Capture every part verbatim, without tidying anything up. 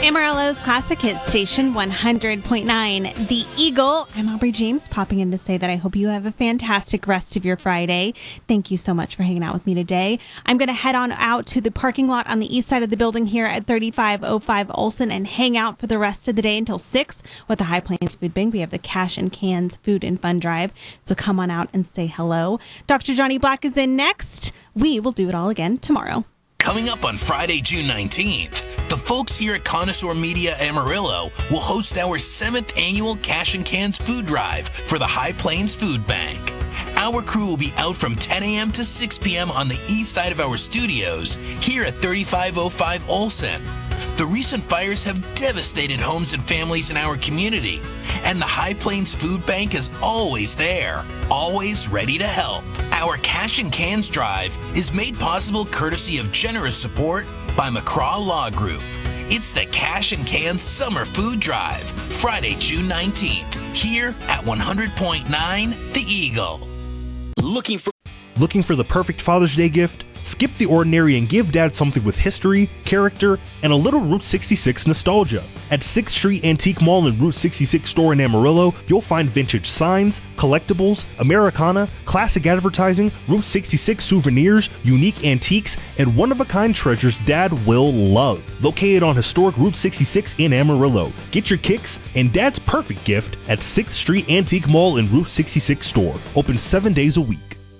Amarillo's Classic Hit Station one hundred point nine, The Eagle. I'm Aubrey James, popping in to say that I hope you have a fantastic rest of your Friday. Thank you so much for hanging out with me today. I'm going to head on out to the parking lot on the east side of the building here at thirty-five oh five Olson and hang out for the rest of the day until six with the High Plains Food Bank. We have the Cash and Cans Food and Fun Drive, so come on out and say hello. Doctor Johnny Black is in next. We will do it all again tomorrow. Coming up on Friday, June nineteenth, the folks here at Connoisseur Media Amarillo will host our seventh annual Cash and Cans Food Drive for the High Plains Food Bank. Our crew will be out from ten a.m. to six p.m. on the east side of our studios here at thirty-five oh five Olson. The recent fires have devastated homes and families in our community, and the High Plains Food Bank is always there, always ready to help. Our Cash and Cans Drive is made possible courtesy of generous support by McCraw Law Group. It's the Cash and Cans Summer Food Drive, Friday, June nineteenth, here at one hundred point nine The Eagle. Looking for Looking for the perfect Father's Day gift? Skip the ordinary and give Dad something with history, character, and a little Route sixty-six nostalgia. At sixth Street Antique Mall and Route sixty-six store in Amarillo, you'll find vintage signs, collectibles, Americana, classic advertising, Route sixty-six souvenirs, unique antiques, and one-of-a-kind treasures Dad will love. Located on historic Route sixty-six in Amarillo. Get your kicks and Dad's perfect gift at sixth Street Antique Mall and Route sixty-six store. Open seven days a week.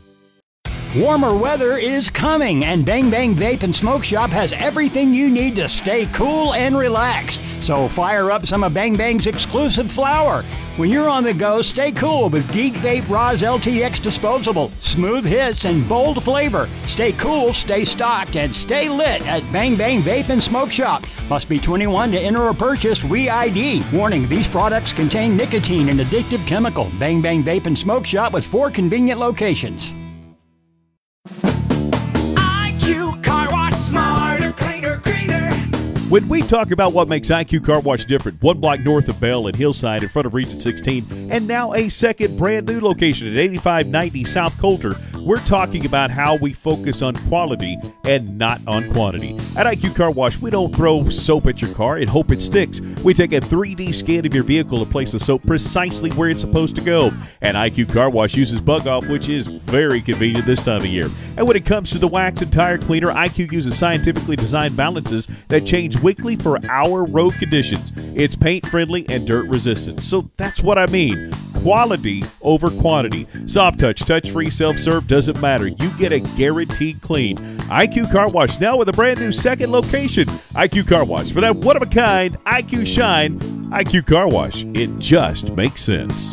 Warmer weather is coming, and Bang Bang Vape and Smoke Shop has everything you need to stay cool and relaxed. So fire up some of Bang Bang's exclusive flower. When you're on the go, stay cool with Geek Vape Roz L T X Disposable. Smooth hits and bold flavor. Stay cool, stay stocked, and stay lit at Bang Bang Vape and Smoke Shop. Must be twenty-one to enter or purchase. We I D. Warning, these products contain nicotine and addictive chemical. Bang Bang Vape and Smoke Shop with four convenient locations. I Q Car Wash, smarter, cleaner, greener. When we talk about what makes I Q Car Wash different, one block north of Bell and Hillside in front of Region sixteen, and now a second brand new location at eighty-five ninety South Coulter, we're talking about how we focus on quality and not on quantity. At I Q Car Wash, we don't throw soap at your car and hope it sticks. We take a three D scan of your vehicle and place the soap precisely where it's supposed to go. And I Q Car Wash uses Bug Off, which is very convenient this time of year. And when it comes to the wax and tire cleaner, I Q uses scientifically designed balances that change weekly for our road conditions. It's paint friendly and dirt resistant. So that's what I mean. Quality over quantity. Soft touch, touch-free, self-serve, doesn't matter. You get a guaranteed clean. I Q Car Wash now with a brand new second location. I Q Car Wash. For that one-of-a-kind I Q shine, I Q Car Wash. It just makes sense.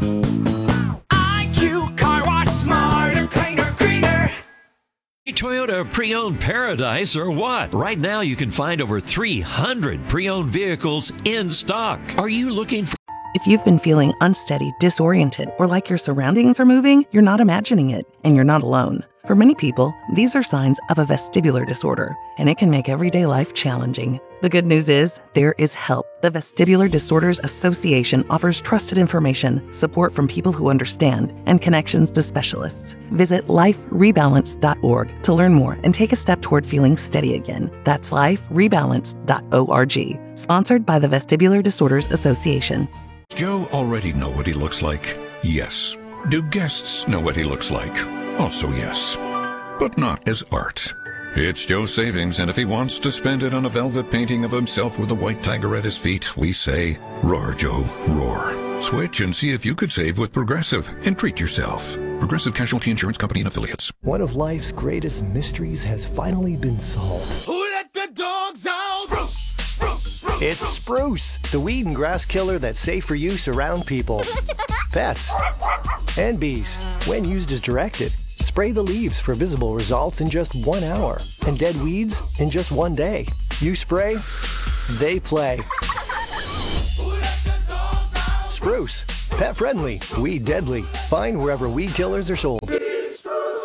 I Q Car Wash, smarter, cleaner, greener. Toyota Pre-Owned Paradise or what? Right now you can find over three hundred pre-owned vehicles in stock. Are you looking for... If you've been feeling unsteady, disoriented, or like your surroundings are moving, you're not imagining it, and you're not alone. For many people, these are signs of a vestibular disorder, and it can make everyday life challenging. The good news is, there is help. The Vestibular Disorders Association offers trusted information, support from people who understand, and connections to specialists. Visit life rebalance dot org to learn more and take a step toward feeling steady again. That's life rebalance dot org. Sponsored by the Vestibular Disorders Association. Joe already know what he looks like? Yes. Do guests know what he looks like? Also yes. But not as art. It's Joe's savings, and if he wants to spend it on a velvet painting of himself with a white tiger at his feet, we say, roar, Joe, roar. Switch and see if you could save with Progressive and treat yourself. Progressive Casualty Insurance Company and Affiliates. One of life's greatest mysteries has finally been solved. Who let the dogs out? Spruce, spruce, spruce. It's Spruce, the weed and grass killer that's safe for use around people, pets, and bees when used as directed. Spray the leaves for visible results in just one hour, and dead weeds in just one day. You spray, they play. Spruce, pet friendly, weed deadly. Find wherever weed killers are sold. This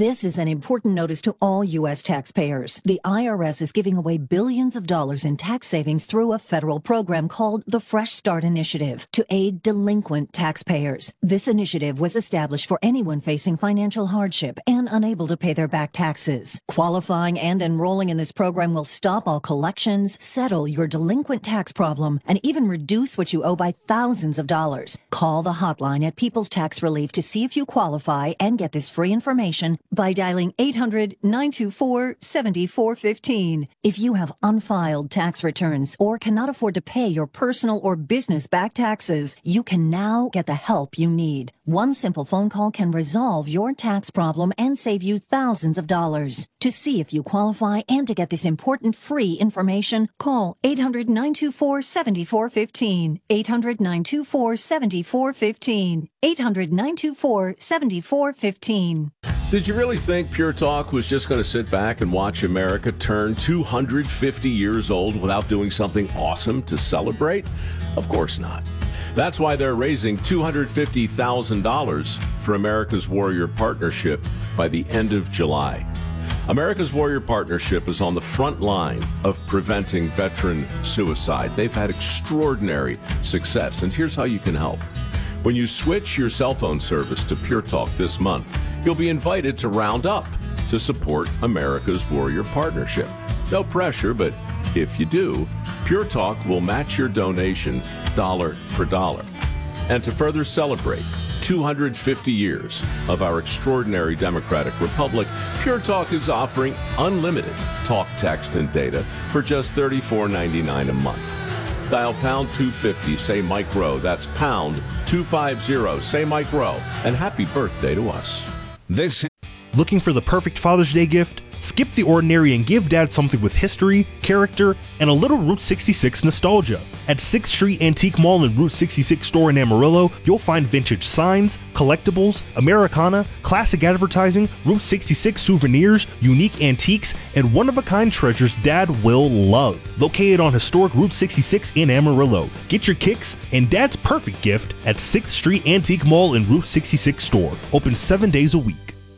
This is an important notice to all U S taxpayers. The I R S is giving away billions of dollars in tax savings through a federal program called the Fresh Start Initiative to aid delinquent taxpayers. This initiative was established for anyone facing financial hardship and unable to pay their back taxes. Qualifying and enrolling in this program will stop all collections, settle your delinquent tax problem, and even reduce what you owe by thousands of dollars. Call the hotline at People's Tax Relief to see if you qualify and get this free information by dialing eight hundred, nine two four, seven four one five. If you have unfiled tax returns or cannot afford to pay your personal or business back taxes, you can now get the help you need. One simple phone call can resolve your tax problem and save you thousands of dollars. To see if you qualify and to get this important free information, call eight hundred, nine two four, seven four one five. eight hundred, nine two four, seven four one five. eight hundred, nine two four, seven four one five. Did you really think Pure Talk was just going to sit back and watch America turn two hundred fifty years old without doing something awesome to celebrate? Of course not. That's why they're raising two hundred fifty thousand dollars for America's Warrior Partnership by the end of July. America's Warrior Partnership is on the front line of preventing veteran suicide. They've had extraordinary success, and here's how you can help. When you switch your cell phone service to Pure Talk this month, you'll be invited to round up to support America's Warrior Partnership. No pressure, but if you do, Pure Talk will match your donation dollar for dollar. And to further celebrate two hundred fifty years of our extraordinary democratic republic, Pure Talk is offering unlimited talk, text, and data for just thirty-four ninety-nine a month. Dial pound two fifty, say Mike Rowe. That's pound two fifty, say Mike Rowe. And happy birthday to us. This Looking for the perfect Father's Day gift? Skip the ordinary and give Dad something with history, character, and a little Route sixty-six nostalgia. At sixth Street Antique Mall and Route sixty-six store in Amarillo, you'll find vintage signs, collectibles, Americana, classic advertising, Route sixty-six souvenirs, unique antiques, and one-of-a-kind treasures Dad will love. Located on historic Route sixty-six in Amarillo. Get your kicks and Dad's perfect gift at sixth Street Antique Mall and Route sixty-six store. Open seven days a week.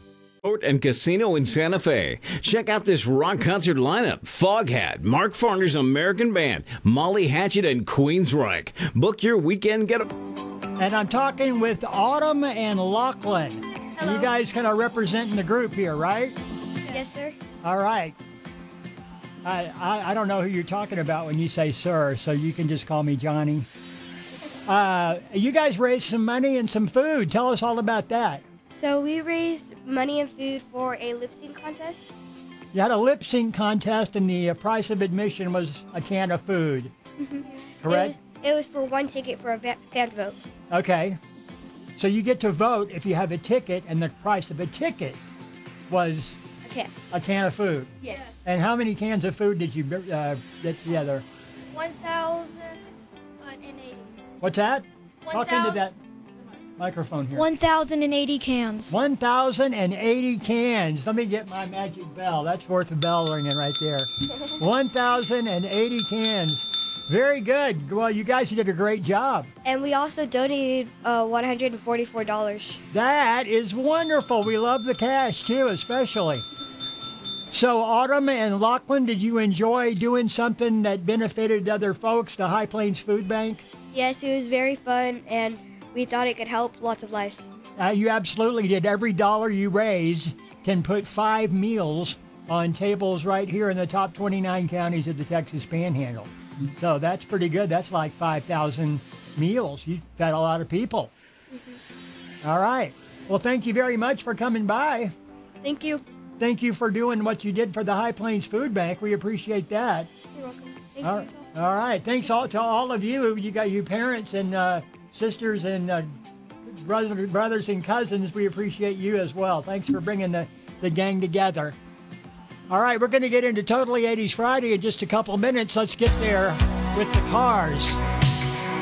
And Casino in Santa Fe. Check out this rock concert lineup. Foghat, Mark Farner's American Band, Molly Hatchet, and Queensryche. Book your weekend get a... And I'm talking with Autumn and Lachlan. Hello. You guys kind of representing the group here, right? Yes, sir. All right. I, I, I don't know who you're talking about when you say sir, so you can just call me Johnny. Uh, you guys raised some money and some food. Tell us all about that. So we raised money and food for a lip sync contest. You had a lip sync contest, and the uh, price of admission was a can of food. Mm-hmm. Correct? It was, it was for one ticket for a va- fan vote. Okay. So you get to vote if you have a ticket, and the price of a ticket was a can. A can of food. Yes. And how many cans of food did you uh, get together? one thousand eighty. What's that? One Talk into thousand. that microphone here. one thousand eighty cans. one thousand eighty cans. Let me get my magic bell. That's worth a bell ringing right there. one thousand eighty cans. Very good. Well, you guys did a great job. And we also donated uh, one hundred forty-four dollars. That is wonderful. We love the cash, too, especially. So, Autumn and Lachlan, did you enjoy doing something that benefited other folks, the High Plains Food Bank? Yes, it was very fun, and we thought it could help lots of lives. Uh, you absolutely did. Every dollar you raise can put five meals on tables right here in the top twenty-nine counties of the Texas Panhandle. So that's pretty good. That's like five thousand meals. You fed a lot of people. Mm-hmm. All right. Well, thank you very much for coming by. Thank you. Thank you for doing what you did for the High Plains Food Bank. We appreciate that. You're welcome. Thank all, you. All right. Thanks all to all of you. You got you parents and uh, sisters and uh, brothers, brothers and cousins. We appreciate you as well. Thanks for bringing the, the gang together. All right, we're going to get into Totally eighties Friday in just a couple of minutes. Let's get there with the Cars.